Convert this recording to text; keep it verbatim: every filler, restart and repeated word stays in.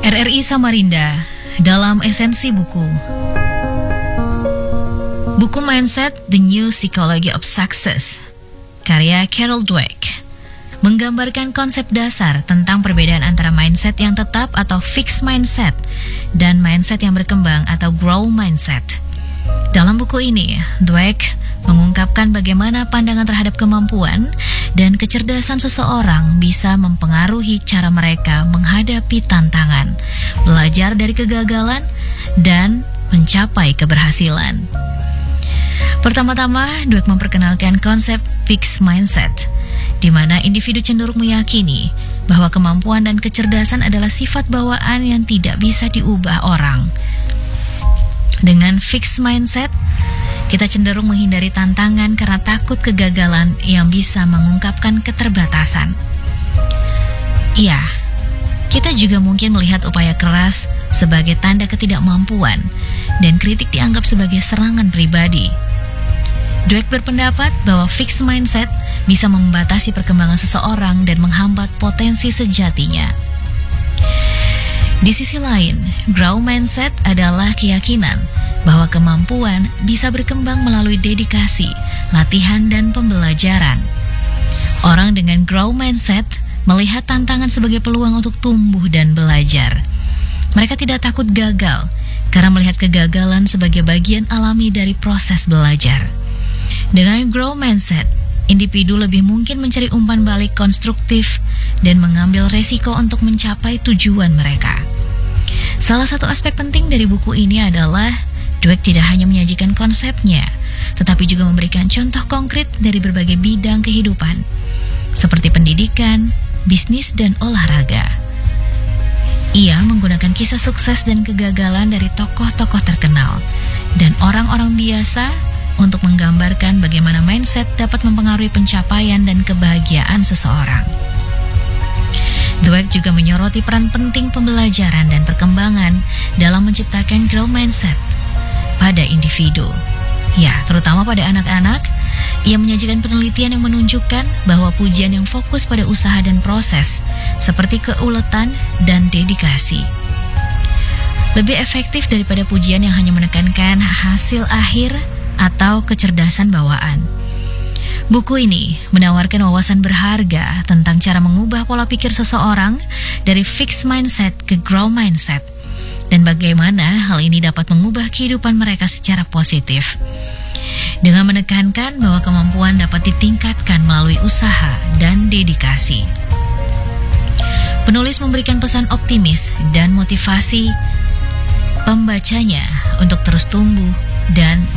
R R I Samarinda dalam esensi buku. Buku Mindset, The New Psychology of Success, karya Carol Dweck, menggambarkan konsep dasar tentang perbedaan antara mindset yang tetap atau fixed mindset dan mindset yang berkembang atau growth mindset. Dalam buku ini, Dweck mengungkapkan bagaimana pandangan terhadap kemampuan dan kecerdasan seseorang bisa mempengaruhi cara mereka menghadapi tantangan, belajar dari kegagalan, dan mencapai keberhasilan. Pertama-tama, Dweck memperkenalkan konsep fixed mindset, di mana individu cenderung meyakini bahwa kemampuan dan kecerdasan adalah sifat bawaan yang tidak bisa diubah orang. Dengan fixed mindset, kita cenderung menghindari tantangan karena takut kegagalan yang bisa mengungkapkan keterbatasan. Iya, kita juga mungkin melihat upaya keras sebagai tanda ketidakmampuan dan kritik dianggap sebagai serangan pribadi. Dweck berpendapat bahwa fixed mindset bisa membatasi perkembangan seseorang dan menghambat potensi sejatinya. Di sisi lain, growth mindset adalah keyakinan bahwa kemampuan bisa berkembang melalui dedikasi, latihan, dan pembelajaran. Orang dengan growth mindset melihat tantangan sebagai peluang untuk tumbuh dan belajar. Mereka tidak takut gagal karena melihat kegagalan sebagai bagian alami dari proses belajar. Dengan growth mindset, individu lebih mungkin mencari umpan balik konstruktif dan mengambil resiko untuk mencapai tujuan mereka. Salah satu aspek penting dari buku ini adalah Dweck tidak hanya menyajikan konsepnya, tetapi juga memberikan contoh konkret dari berbagai bidang kehidupan, seperti pendidikan, bisnis, dan olahraga. Ia menggunakan kisah sukses dan kegagalan dari tokoh-tokoh terkenal dan orang-orang biasa untuk menggambarkan bagaimana mindset dapat mempengaruhi pencapaian dan kebahagiaan seseorang. Dweck juga menyoroti peran penting pembelajaran dan perkembangan dalam menciptakan growth mindset pada individu. Ya, terutama pada anak-anak, ia menyajikan penelitian yang menunjukkan bahwa pujian yang fokus pada usaha dan proses, seperti keuletan dan dedikasi, lebih efektif daripada pujian yang hanya menekankan hasil akhir atau kecerdasan bawaan. Buku ini menawarkan wawasan berharga tentang cara mengubah pola pikir seseorang dari fixed mindset ke growth mindset, dan bagaimana hal ini dapat mengubah kehidupan mereka secara positif. Dengan menekankan bahwa kemampuan dapat ditingkatkan melalui usaha dan dedikasi. Penulis memberikan pesan optimis dan motivasi pembacanya untuk terus tumbuh dan